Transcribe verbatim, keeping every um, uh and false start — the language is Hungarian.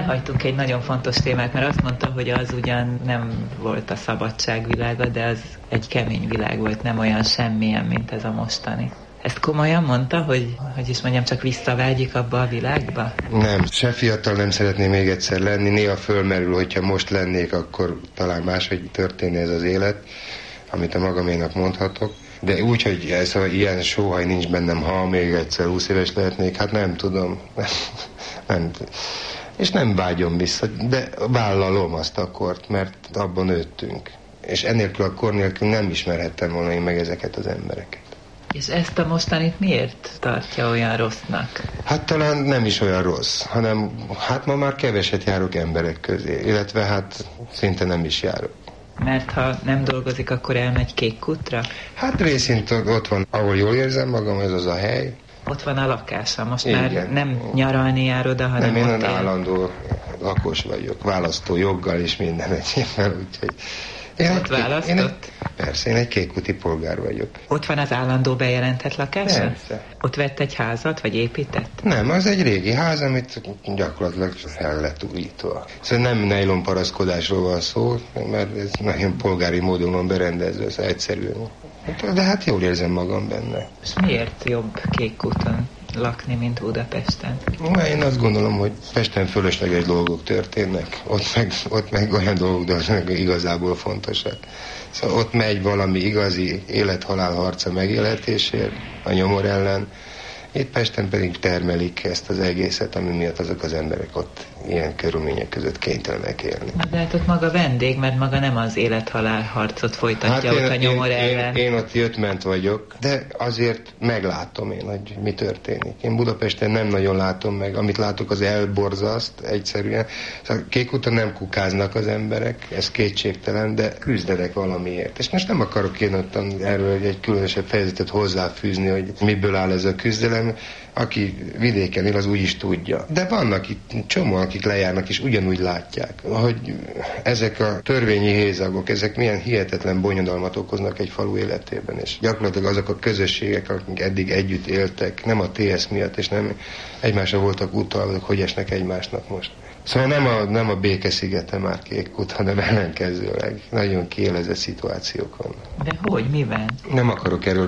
elhagytunk egy nagyon fontos témát, mert azt mondta, hogy az ugyan nem volt a szabadság világa, de az egy kemény világ volt, nem olyan semmilyen, mint ez a mostani. Ezt komolyan mondta, hogy, hogy is mondjam, csak visszavágyik abba a világba? Nem, se fiatal nem szeretném még egyszer lenni. Néha fölmerül, hogyha most lennék, akkor talán máshogy történne ez az élet, amit a magaménak mondhatok. De úgy, hogy ez, hogy ilyen sóhaj nincs bennem, ha még egyszer húsz éves lehetnék, hát nem tudom. nem. És nem vágyom vissza, de vállalom azt a kort, mert abban nőttünk. És ennélkül a kor nélkül nem ismerhettem volna én meg ezeket az embereket. És ezt a mostanit miért tartja olyan rossznak? Hát talán nem is olyan rossz, hanem hát ma már keveset járok emberek közé, illetve hát szinte nem is járok. Mert ha nem dolgozik, akkor elmegy Kékkutra? Hát részint ott van, ahol jól érzem magam, ez az a hely. Ott van a lakása, most igen. Már nem nyaralni jár oda, hanem nem, én ott él. állandó lakos vagyok, választó joggal és minden egyébben, úgyhogy... Én ott választott? Én egy, persze, én egy kékúti polgár vagyok. Ott van az állandó bejelentett lakása? Persze. Ott vett egy házat, vagy épített? Nem, az egy régi ház, amit gyakorlatilag fel lett újítva. Szóval nem nejlonparaszkodásról van szó, mert ez nagyon polgári módon van berendezve, szóval egyszerűen. De hát jól érzem magam benne. És miért jobb Kékkúton lakni, mint Budapesten? Én azt gondolom, hogy Pesten fölösleges dolgok történnek, ott meg, ott meg olyan dolgok, de igazából fontosak. Szóval ott megy valami igazi élet-halál harca megélhetésért, a nyomor ellen. Itt Pesten pedig termelik ezt az egészet, ami miatt azok az emberek ott ilyen körülmények között kénytelenek élni. De hát ott maga vendég, mert maga nem az élet-halál harcot folytatja, hát ott én, a nyomor én, ellen. Én, én ott jött-ment vagyok, de azért meglátom én, hogy mi történik. Én Budapesten nem nagyon látom meg, amit látok, az elborzaszt egyszerűen. Szóval Kékúton nem kukáznak az emberek, ez kétségtelen, de küzdenek valamiért. És most nem akarok én ott erről egy különösebb fejezetet hozzáfűzni, hogy miből áll ez a küzdelem. Aki vidéken él, az úgy is tudja. De vannak itt csomó, akik lejárnak, és ugyanúgy látják, hogy ezek a törvényi hézagok, ezek milyen hihetetlen bonyodalmat okoznak egy falu életében, és gyakorlatilag azok a közösségek, akik eddig együtt éltek, nem a té es miatt, és nem egymásra voltak utalva, hogy esnek egymásnak most. Szóval nem a, nem a békeszigete már Kékkút, hanem ellenkezőleg. Nagyon kiélezett szituációk vannak. De hogy, miben? Nem akarok erről